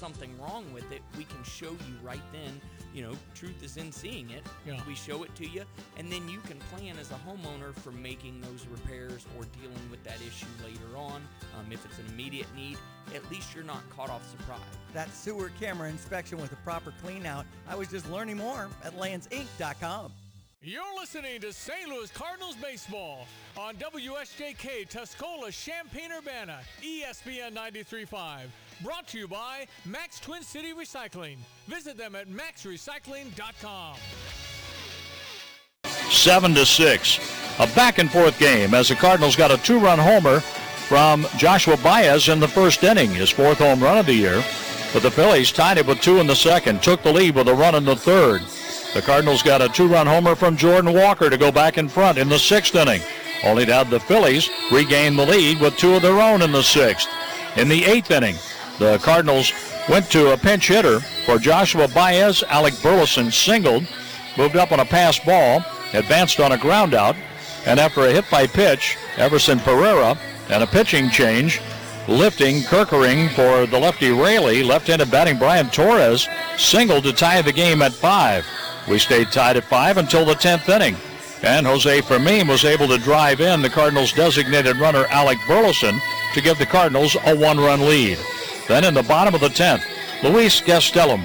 something wrong with it, we can show you right then. Truth is in seeing it. Yeah. We show it to you, and then you can plan as a homeowner for making those repairs or dealing with that issue later on. If it's an immediate need, at least you're not caught off surprise. That sewer camera inspection with a proper clean out. I was just learning more at landsinc.com. You're listening to St. Louis Cardinals baseball on WSJK Tuscola, Champaign-Urbana, ESPN 93.5. Brought to you by Max Twin City Recycling. Visit them at maxrecycling.com. 7-6, a back-and-forth game as the Cardinals got a 2-run homer from Joshua Baez in the first inning, his 4th home run of the year. But the Phillies tied it with 2 in the second, took the lead with a run in the third. The Cardinals got a 2-run homer from Jordan Walker to go back in front in the 6th inning, only to have the Phillies regain the lead with 2 of their own in the 6th. In the 8th inning, the Cardinals went to a pinch hitter for Joshua Baez. Alec Burleson singled, moved up on a pass ball, advanced on a ground out, and after a hit by pitch, Everson Pereira and a pitching change, lifting, Kirkering for the lefty Raley, left-handed batting Brian Torres singled to tie the game at 5. We stayed tied at 5 until the 10th inning, and Jose Fermin was able to drive in the Cardinals' designated runner Alec Burleson to give the Cardinals a 1-run lead. Then in the bottom of the 10th, Luis Gastelum,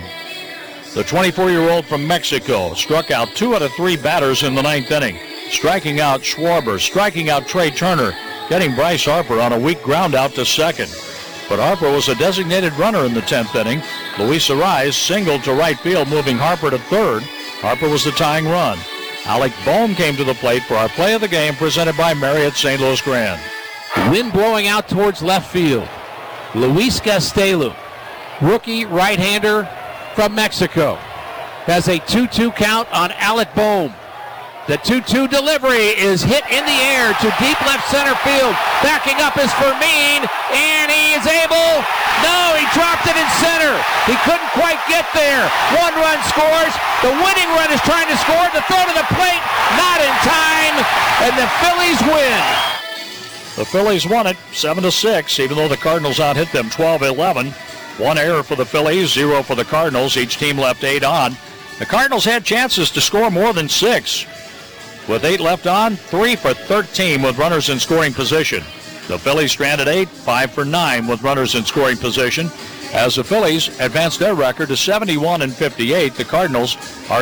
the 24-year-old from Mexico, struck out 2 out of 3 batters in the 9th inning, striking out Schwarber, striking out Trey Turner, getting Bryce Harper on a weak ground out to second. But Harper was a designated runner in the 10th inning. Luis Arraez singled to right field, moving Harper to third. Harper was the tying run. Alec Bohm came to the plate for our play of the game, presented by Marriott St. Louis Grand. Wind blowing out towards left field. Luis Gastelum, rookie right-hander from Mexico, has a 2-2 count on Alec Bohm. The 2-2 delivery is hit in the air to deep left center field. Backing up is Fermin, and he is able. No, he dropped it in center. He couldn't quite get there. 1 run scores. The winning run is trying to score. The throw to the plate, not in time, and the Phillies win. The Phillies won it 7-6, even though the Cardinals out-hit them 12-11. 1 error for the Phillies, 0 for the Cardinals. Each team left 8 on. The Cardinals had chances to score more than 6. With 8 left on, 3 for 13 with runners in scoring position. The Phillies stranded 8, 5 for 9 with runners in scoring position. As the Phillies advance their record to 71-58, the Cardinals are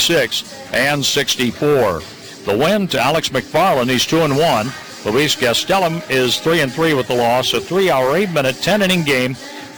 66-64. The win to Alex McFarland, he's 2-1. Luis Gastelum is 3-3 with the loss. A 3-hour, 8-minute, 10-inning game,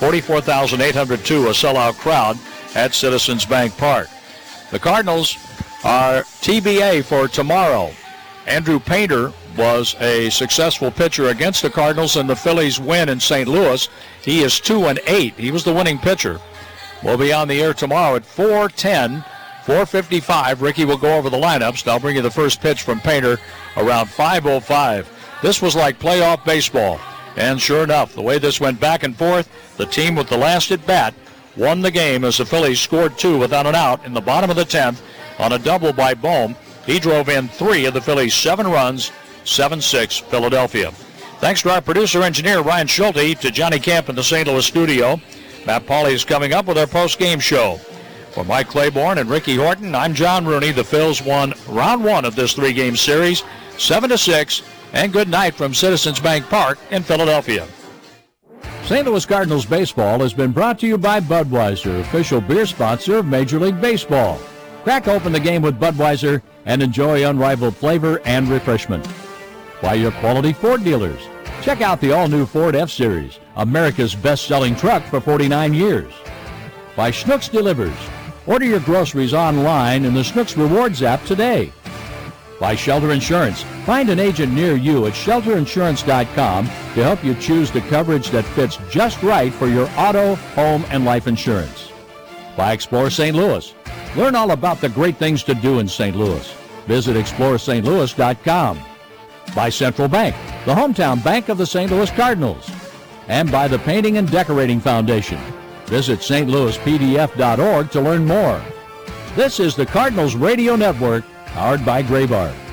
44,802, a sellout crowd at Citizens Bank Park. The Cardinals are TBA for tomorrow. Andrew Painter was a successful pitcher against the Cardinals in the Phillies win in St. Louis. He is 2-8. He was the winning pitcher. We'll be on the air tomorrow at 4:10, 4:55. Ricky will go over the lineups. I'll bring you the first pitch from Painter around 5:05. This was like playoff baseball. And sure enough, the way this went back and forth, the team with the last at bat won the game as the Phillies scored 2 without an out in the bottom of the 10th on a double by Bohm. He drove in 3 of the Phillies' 7 runs, 7-6 Philadelphia. Thanks to our producer-engineer Ryan Schulte, to Johnny Camp in the St. Louis studio. Matt Pauley is coming up with our post-game show. For Mike Claiborne and Ricky Horton, I'm John Rooney. The Phils won round 1 of this 3-game series, 7-6, and good night from Citizens Bank Park in Philadelphia. St. Louis Cardinals baseball has been brought to you by Budweiser, official beer sponsor of Major League Baseball. Crack open the game with Budweiser and enjoy unrivaled flavor and refreshment. By your quality Ford dealers. Check out the all-new Ford F-Series, America's best-selling truck for 49 years. By Schnucks Delivers. Order your groceries online in the Schnucks Rewards app today. By Shelter Insurance. Find an agent near you at shelterinsurance.com to help you choose the coverage that fits just right for your auto, home, and life insurance. By Explore St. Louis. Learn all about the great things to do in St. Louis. Visit ExploreSt.Louis.com. By Central Bank, the hometown bank of the St. Louis Cardinals. And by the Painting and Decorating Foundation. Visit stlouispdf.org to learn more. This is the Cardinals Radio Network, powered by Graybar.